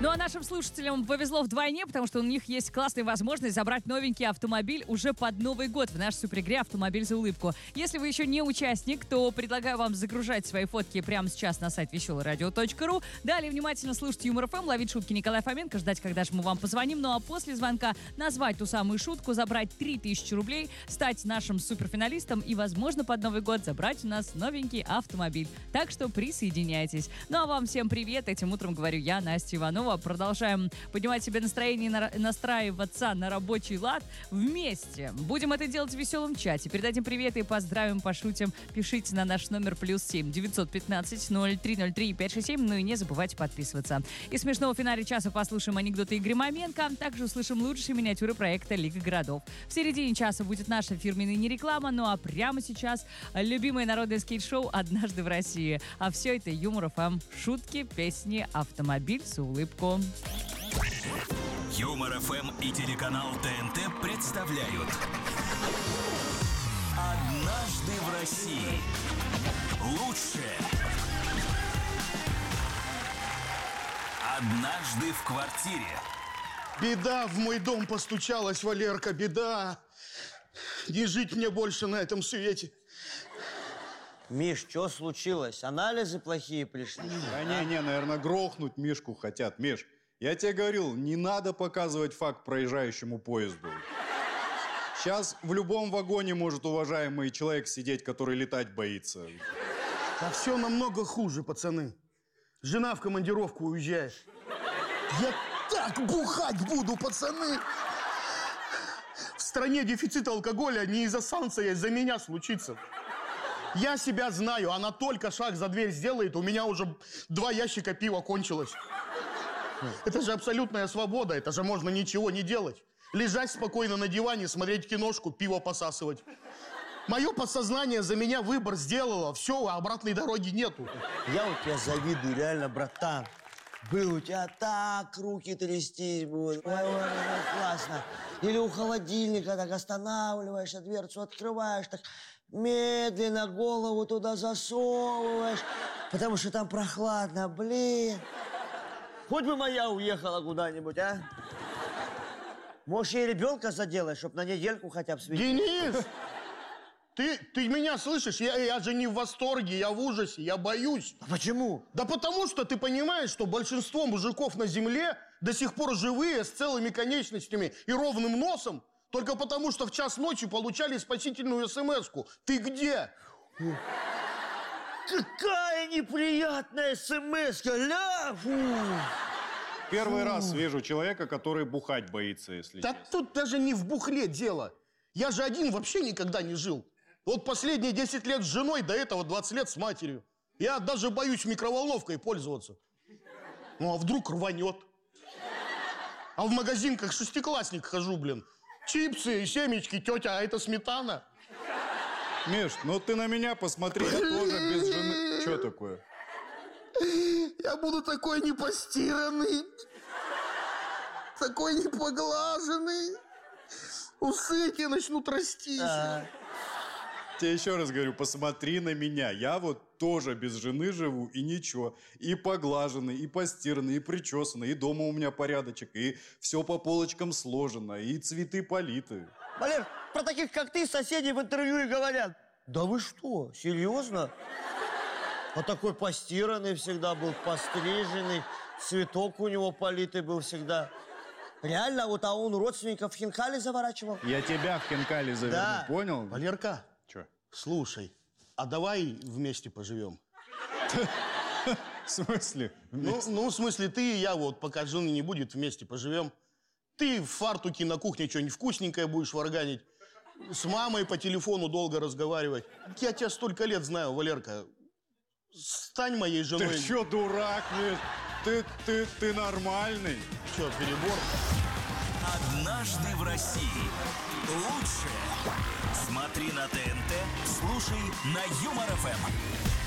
Ну а нашим слушателям повезло вдвойне, потому что у них есть классная возможность забрать новенький автомобиль уже под Новый год в нашей суперигре «Автомобиль за улыбку». Если вы еще не участник, то предлагаю вам загружать свои фотки прямо сейчас на сайт веселорадио.ру. Далее внимательно слушать Юмор ФМ, ловить шутки Николая Фоменко, ждать, когда же мы вам позвоним. Ну а после звонка назвать ту самую шутку, забрать 3000 рублей, стать нашим суперфиналистом и, возможно, под Новый год забрать у нас новенький автомобиль. Так что присоединяйтесь. Ну а вам всем привет. Этим утром говорю я, Настя Иванова. Продолжаем поднимать себе настроение и настраиваться на рабочий лад вместе. Будем это делать в веселом чате. Передадим привет и поздравим, пошутим. Пишите на наш номер +7 915 0303 567. Ну и не забывайте подписываться. Из смешного в финале часа послушаем анекдоты Игоря Маменко. Также услышим лучшие миниатюры проекта «Лига городов». В середине часа будет наша фирменная нереклама. Ну а прямо сейчас любимое народное скейт-шоу «Однажды в России». А все это Юмор ФМ. Шутки, песни, автомобиль за улыбку. Юмор ФМ и телеканал ТНТ представляют «Однажды в России». Лучшее. Однажды в квартире. Беда, в мой дом постучалась, Валерка, беда. Не жить мне больше на этом свете. Миш, что случилось? Анализы плохие пришли? Да не, наверное, грохнуть Мишку хотят. Миш, я тебе говорил, не надо показывать факт проезжающему поезду. Сейчас в любом вагоне может уважаемый человек сидеть, который летать боится. А все намного хуже, пацаны. Жена в командировку уезжает. Я так бухать буду, пацаны. В стране дефицит алкоголя не из-за санкций, а из-за меня случится. Я себя знаю, она только шаг за дверь сделает, у меня уже 2 ящика пива кончилось. Это же абсолютная свобода, это же можно ничего не делать. Лежать спокойно на диване, смотреть киношку, пиво посасывать. Мое подсознание за меня выбор сделало, все, а обратной дороги нету. Я вот тебя завидую, реально, братан. Был у тебя так, руки трястись будут. Ой, классно. Или у холодильника так останавливаешься, дверцу открываешь, так медленно голову туда засовываешь, потому что там прохладно, блин. Хоть бы моя уехала куда-нибудь, а? Может, ей ребенка заделать, чтобы на недельку хотя бы светить? Денис! Ты меня слышишь? Я же не в восторге, я в ужасе, я боюсь. А почему? Да потому что ты понимаешь, что большинство мужиков на земле до сих пор живые, с целыми конечностями и ровным носом, только потому что в час ночи получали спасительную смс-ку. Ты где? Какая неприятная смс-ка, ля! Фу. Первый раз вижу человека, который бухать боится, если Да честно. тут даже не в бухле дело. Я же один вообще никогда не жил. Вот последние 10 лет с женой, до этого 20 лет с матерью. Я даже боюсь микроволновкой пользоваться. Ну, а вдруг рванет? А в магазин как шестиклассник хожу, блин. Чипсы, семечки, тетя, а это сметана. Миш, ну ты на меня посмотри, я тоже без жены. Что такое? Я буду такой непостиранный, такой непоглаженный. Усы эти начнут расти. Тебе еще раз говорю, посмотри на меня. Я вот тоже без жены живу, и ничего. И поглаженный, и постиранный, и причесанный, и дома у меня порядочек, и все по полочкам сложено, и цветы политы. Валер, про таких, как ты, соседи в интервью и говорят. Да вы что, серьезно? А такой постиранный всегда был, постриженный, цветок у него политый был всегда. Реально, вот, а он родственников в хинкали заворачивал? Я тебя в хинкали заверну, Да. понял? Валерка, Че? слушай, а давай вместе поживем? В смысле? Ну, в смысле, ты и я вот, пока жены не будет, вместе поживем. Ты в фартуке на кухне что-нибудь вкусненькое будешь варганить. С мамой по телефону долго разговаривать. Я тебя столько лет знаю, Валерка. Стань моей женой. Ты что, дурак, Миш? Ты нормальный? Че, перебор? «Однажды в России». Лучшее. Смотри на ТНТ, слушай на Юмор ФМ.